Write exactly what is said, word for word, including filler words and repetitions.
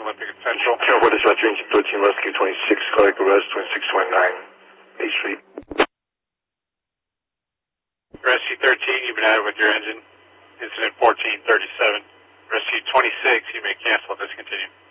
Olympic and Central. Sure, what is Roger, engine thirteen, rescue twenty-six, cardiac arrest, twenty-six twenty-nine, A Street. Rescue thirteen, you've been added with your engine. Incident fourteen thirty-seven. Rescue twenty-six, you may cancel and discontinue.